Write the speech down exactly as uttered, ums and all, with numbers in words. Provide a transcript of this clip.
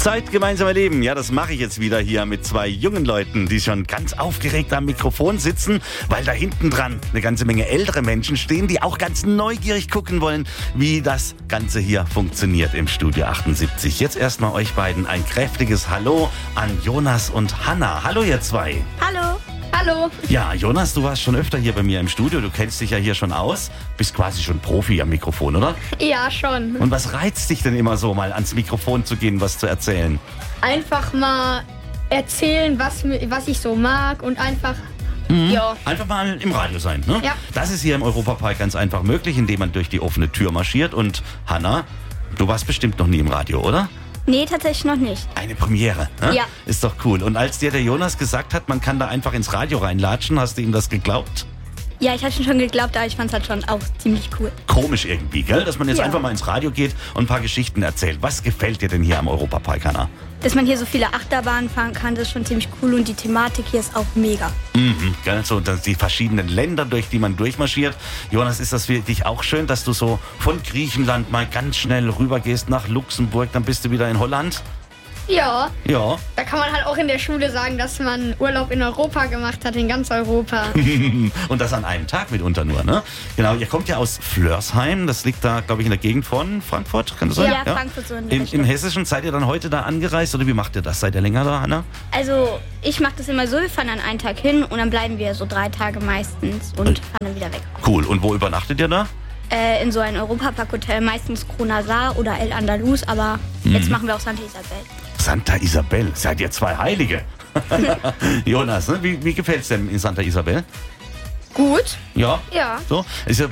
Zeit gemeinsam erleben. Ja, das mache ich jetzt wieder hier mit zwei jungen Leuten, die schon ganz aufgeregt am Mikrofon sitzen, weil da hinten dran eine ganze Menge ältere Menschen stehen, die auch ganz neugierig gucken wollen, wie das Ganze hier funktioniert im Studio achtundsiebzig. Jetzt erstmal euch beiden ein kräftiges Hallo an Jonas und Hanna. Hallo ihr zwei. Hallo. Hallo. Ja, Jonas, du warst schon öfter hier bei mir im Studio. Du kennst dich ja hier schon aus. Bist quasi schon Profi am Mikrofon, oder? Ja, schon. Und was reizt dich denn immer so, mal ans Mikrofon zu gehen, was zu erzählen? Einfach mal erzählen, was, mi- was ich so mag und einfach, Mhm. ja. Einfach mal im Radio sein, ne? Ja. Das ist hier im Europapark ganz einfach möglich, indem man durch die offene Tür marschiert. Und Hanna, du warst bestimmt noch nie im Radio, oder? Nee, tatsächlich noch nicht. Eine Premiere, ne? Ja. Ist doch cool. Und als dir der Jonas gesagt hat, man kann da einfach ins Radio reinlatschen, hast du ihm das geglaubt? Ja, ich hatte schon geglaubt, aber ich fand es halt schon auch ziemlich cool. Komisch irgendwie, gell? Dass man jetzt Ja. einfach mal ins Radio geht und ein paar Geschichten erzählt. Was gefällt dir denn hier am Europapark, Hanna? Dass man hier so viele Achterbahnen fahren kann, das ist schon ziemlich cool und die Thematik hier ist auch mega. Mhm, gell? So, dass die verschiedenen Länder, durch die man durchmarschiert. Jonas, ist das für dich auch schön, dass du so von Griechenland mal ganz schnell rübergehst nach Luxemburg, dann bist du wieder in Holland? Ja, Ja. da kann man halt auch in der Schule sagen, dass man Urlaub in Europa gemacht hat, in ganz Europa. Und das an einem Tag mitunter nur, ne? Genau, ihr kommt ja aus Flörsheim, das liegt da, glaube ich, in der Gegend von Frankfurt, kann das sein? Ja, Frankfurt so in die Im, Richtung. Im Hessischen, seid ihr dann heute da angereist oder wie macht ihr das? Seid ihr länger da, Hanna? Also, ich mache das immer so, wir fahren dann einen Tag hin und dann bleiben wir so drei Tage meistens und fahren dann wieder weg. Cool, und wo übernachtet ihr da? Äh, in so ein Europapark-Hotel, meistens Kronasar oder El Andalus, aber jetzt machen wir auch Santa Isabel. Santa Isabel, seid ihr zwei Heilige? Jonas, ne? wie, wie gefällt es denn in Santa Isabel? Gut. Ja? Ja. So? Ist ja